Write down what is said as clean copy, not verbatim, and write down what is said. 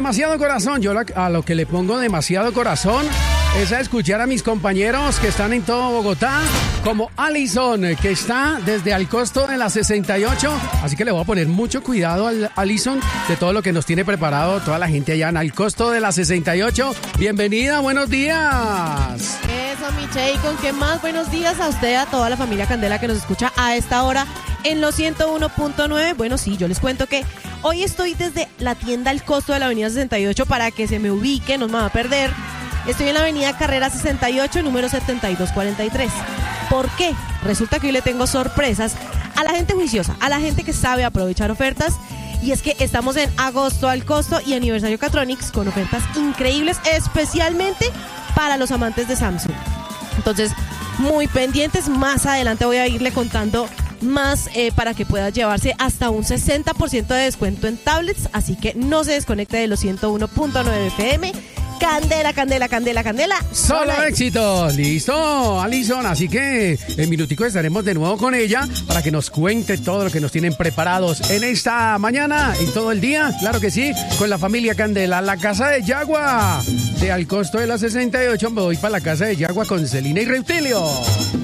demasiado corazón. Yo a lo que le pongo demasiado corazón es a escuchar a mis compañeros que están en todo Bogotá, como Alison, que está desde Al Costo de la 68. Así que le voy a poner mucho cuidado al Alison de todo lo que nos tiene preparado toda la gente allá en Al Costo de la 68. Bienvenida, buenos días. Eso, Miche, y con qué más buenos días a usted, a toda la familia Candela que nos escucha a esta hora en los 101.9. Bueno, sí, yo les cuento que hoy estoy desde la tienda Al Costo de la avenida 68 para que se me ubique, no me va a perder. Estoy en la avenida Carrera 68, número 7243. ¿Por qué? Resulta que hoy le tengo sorpresas a la gente juiciosa, a la gente que sabe aprovechar ofertas. Y es que estamos en agosto Al Costo y aniversario Catronics con ofertas increíbles, especialmente para los amantes de Samsung. Entonces, muy pendientes, más adelante voy a irle contando más para que pueda llevarse hasta un 60% de descuento en tablets. Así que no se desconecte de los 101.9 FM. Candela, candela, candela, candela. Solo éxitos. Listo, Alison. Así que en minutico estaremos de nuevo con ella para que nos cuente todo lo que nos tienen preparados en esta mañana, en todo el día. Claro que sí, con la familia Candela, la casa de Yagua. De Al Costo de la 68 me voy para la casa de Yagua con Celina y Reutilio.